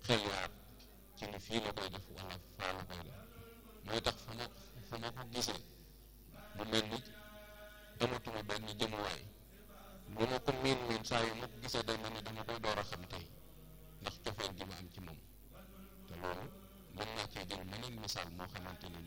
xel yaar ci ni fii la koy def wala faa la koy def mooy tax fa ma ko gisee mu mel ni amatuma benn jëmuwaay lu ma ko miin saa yu ma ko gisee day mel ni dama koy door a xam tey ndax cofeel gi ma am ci moom te loolu mën naa cee jël meneen misaal moo xamante ni